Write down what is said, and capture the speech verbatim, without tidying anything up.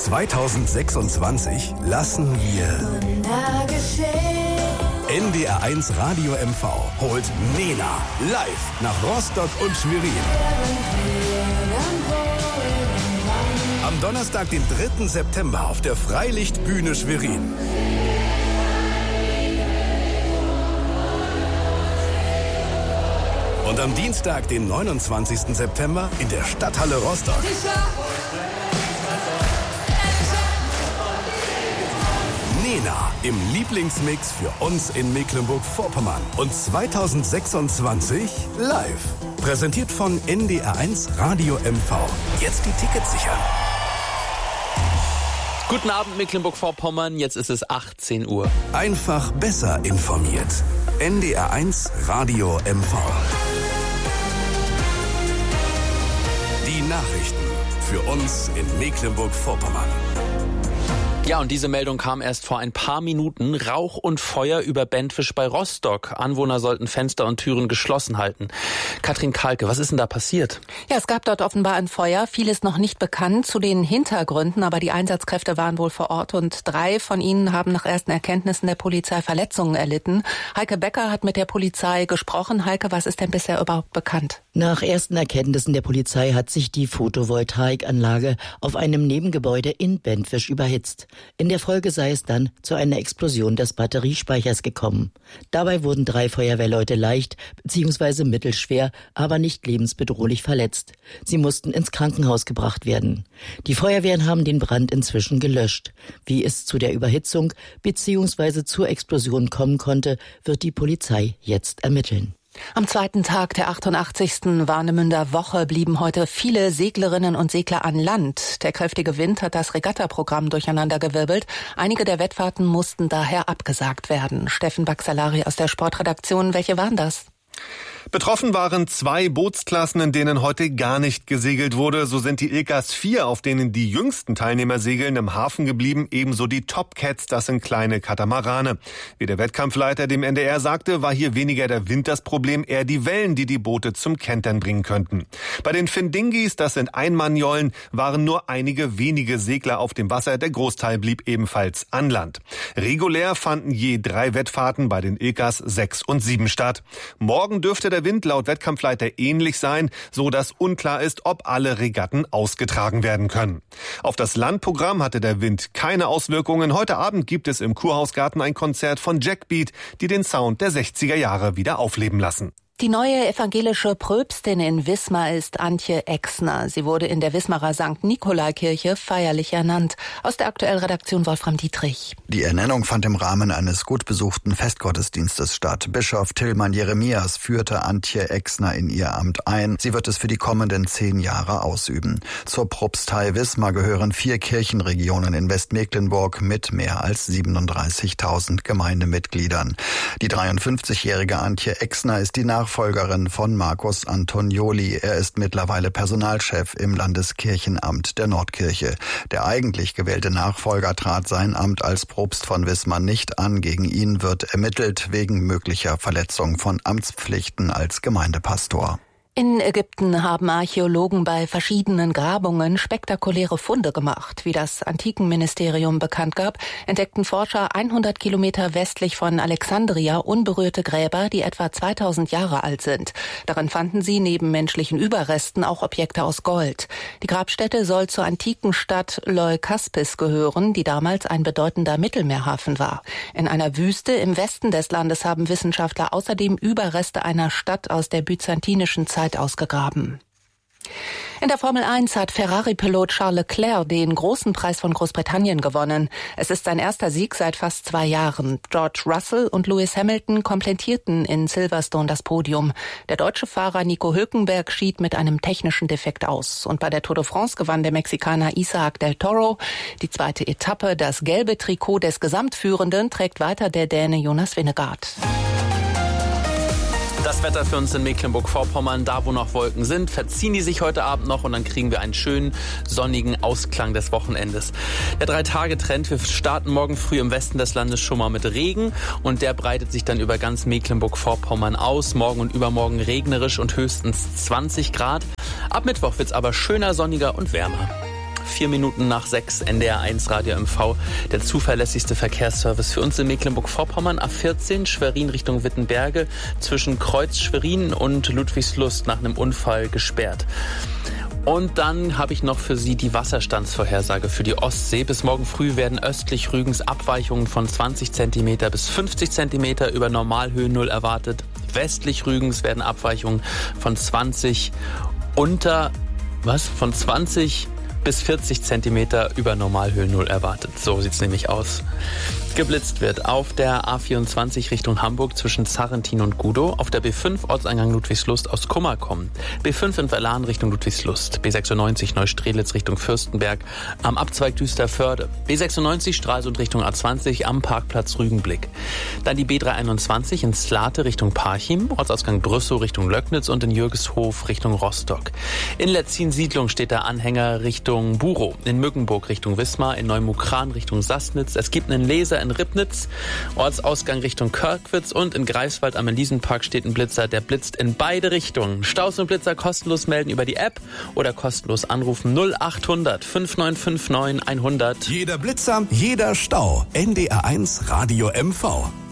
zweitausendsechsundzwanzig lassen wir N D R eins Radio M V holt Nena live nach Rostock und Schwerin. Am Donnerstag, den dritten September auf der Freilichtbühne Schwerin. Und am Dienstag, den neunundzwanzigsten September in der Stadthalle Rostock. Nena im Lieblingsmix für uns in Mecklenburg-Vorpommern und zweitausendsechsundzwanzig live. Präsentiert von N D R eins Radio M V. Jetzt die Tickets sichern. Guten Abend Mecklenburg-Vorpommern, jetzt ist es achtzehn Uhr. Einfach besser informiert. N D R eins Radio M V. Die Nachrichten für uns in Mecklenburg-Vorpommern. Ja, und diese Meldung kam erst vor ein paar Minuten. Rauch und Feuer über Bentwisch bei Rostock. Anwohner sollten Fenster und Türen geschlossen halten. Katrin Kalke, was ist denn da passiert? Ja, es gab dort offenbar ein Feuer. Viel ist noch nicht bekannt zu den Hintergründen, aber die Einsatzkräfte waren wohl vor Ort und drei von ihnen haben nach ersten Erkenntnissen der Polizei Verletzungen erlitten. Heike Becker hat mit der Polizei gesprochen. Heike, was ist denn bisher überhaupt bekannt? Nach ersten Erkenntnissen der Polizei hat sich die Photovoltaikanlage auf einem Nebengebäude in Bentwisch überhitzt. In der Folge sei es dann zu einer Explosion des Batteriespeichers gekommen. Dabei wurden drei Feuerwehrleute leicht bzw. mittelschwer, aber nicht lebensbedrohlich verletzt. Sie mussten ins Krankenhaus gebracht werden. Die Feuerwehren haben den Brand inzwischen gelöscht. Wie es zu der Überhitzung bzw. zur Explosion kommen konnte, wird die Polizei jetzt ermitteln. Am zweiten Tag der achtundachtzigsten Warnemünder Woche blieben heute viele Seglerinnen und Segler an Land. Der kräftige Wind hat das Regattaprogramm durcheinandergewirbelt. Einige der Wettfahrten mussten daher abgesagt werden. Steffen Baxalari aus der Sportredaktion, welche waren das? Betroffen waren zwei Bootsklassen, in denen heute gar nicht gesegelt wurde. So sind die Ilkas vier, auf denen die jüngsten Teilnehmer segeln, im Hafen geblieben. Ebenso die Top Cats, das sind kleine Katamarane. Wie der Wettkampfleiter dem N D R sagte, war hier weniger der Wind das Problem, eher die Wellen, die die Boote zum Kentern bringen könnten. Bei den Findingis, das sind Einmannjollen, waren nur einige wenige Segler auf dem Wasser. Der Großteil blieb ebenfalls an Land. Regulär fanden je drei Wettfahrten bei den Ilkas sechs und sieben statt. Morgen dürfte der Wind laut Wettkampfleiter ähnlich sein, so dass unklar ist, ob alle Regatten ausgetragen werden können. Auf das Landprogramm hatte der Wind keine Auswirkungen. Heute Abend gibt es im Kurhausgarten ein Konzert von Jackbeat, die den Sound der sechziger Jahre wieder aufleben lassen. Die neue evangelische Pröpstin in Wismar ist Antje Exner. Sie wurde in der Wismarer Sankt Nikolai-Kirche feierlich ernannt. Aus der Aktuellredaktion Wolfram Dietrich. Die Ernennung fand im Rahmen eines gut besuchten Festgottesdienstes statt. Bischof Tillmann Jeremias führte Antje Exner in ihr Amt ein. Sie wird es für die kommenden zehn Jahre ausüben. Zur Propstei Wismar gehören vier Kirchenregionen in Westmecklenburg mit mehr als siebenunddreißigtausend Gemeindemitgliedern. Die dreiundfünfzigjährige Antje Exner ist die Nachfolgerin Nachfolgerin von Markus Antonioli. Er ist mittlerweile Personalchef im Landeskirchenamt der Nordkirche. Der eigentlich gewählte Nachfolger trat sein Amt als Propst von Wismar nicht an. Gegen ihn wird ermittelt wegen möglicher Verletzung von Amtspflichten als Gemeindepastor. In Ägypten haben Archäologen bei verschiedenen Grabungen spektakuläre Funde gemacht. Wie das Antikenministerium bekannt gab, entdeckten Forscher hundert Kilometer westlich von Alexandria unberührte Gräber, die etwa zweitausend Jahre alt sind. Darin fanden sie neben menschlichen Überresten auch Objekte aus Gold. Die Grabstätte soll zur antiken Stadt Leukaspis gehören, die damals ein bedeutender Mittelmeerhafen war. In einer Wüste im Westen des Landes haben Wissenschaftler außerdem Überreste einer Stadt aus der byzantinischen Zeit ausgegraben. In der Formel eins hat Ferrari-Pilot Charles Leclerc den großen Preis von Großbritannien gewonnen. Es ist sein erster Sieg seit fast zwei Jahren. George Russell und Lewis Hamilton komplettierten in Silverstone das Podium. Der deutsche Fahrer Nico Hülkenberg schied mit einem technischen Defekt aus. Und bei der Tour de France gewann der Mexikaner Isaac del Toro die zweite Etappe. Das gelbe Trikot des Gesamtführenden trägt weiter der Däne Jonas Vingegaard. Das Wetter für uns in Mecklenburg-Vorpommern, da wo noch Wolken sind, verziehen die sich heute Abend noch und dann kriegen wir einen schönen sonnigen Ausklang des Wochenendes. Der Drei-Tage-Trend, wir starten morgen früh im Westen des Landes schon mal mit Regen und der breitet sich dann über ganz Mecklenburg-Vorpommern aus. Morgen und übermorgen regnerisch und höchstens zwanzig Grad. Ab Mittwoch wird's aber schöner, sonniger und wärmer. vier Minuten nach sechs, N D R eins Radio M V, der zuverlässigste Verkehrsservice für uns in Mecklenburg-Vorpommern. A vierzehn, Schwerin Richtung Wittenberge, zwischen Kreuz Schwerin und Ludwigslust nach einem Unfall gesperrt. Und dann habe ich noch für Sie die Wasserstandsvorhersage für die Ostsee. Bis morgen früh werden östlich Rügens Abweichungen von zwanzig Zentimeter bis fünfzig Zentimeter über Normalhöhe Null erwartet. Westlich Rügens werden Abweichungen von zwanzig unter, was? Von zwanzig bis vierzig Zentimeter über Normalhöhe Null erwartet. So sieht's nämlich aus. Geblitzt wird auf der A vierundzwanzig Richtung Hamburg zwischen Sarrentin und Gudow, auf der B fünf Ortseingang Ludwigslust aus Kummerkomm, B fünf in Verlan Richtung Ludwigslust, B sechsundneunzig Neustrelitz Richtung Fürstenberg am Abzweig Düsterförde, B sechsundneunzig Stralsund Richtung A zwanzig am Parkplatz Rügenblick. Dann die B dreihunderteinundzwanzig in Slate Richtung Parchim, Ortsausgang Brüssow Richtung Löcknitz und in Jürgeshof Richtung Rostock. In Letzin-Siedlung steht der Anhänger Richtung Burow, in Mückenburg Richtung Wismar, in Neumukran Richtung Sassnitz. Es gibt einen Laser in Ribnitz, Ortsausgang Richtung Körkwitz und in Greifswald am Elisenpark steht ein Blitzer, der blitzt in beide Richtungen. Staus und Blitzer kostenlos melden über die App oder kostenlos anrufen null achthundert fünf neun fünf neun hundert. Jeder Blitzer, jeder Stau. N D R eins Radio M V.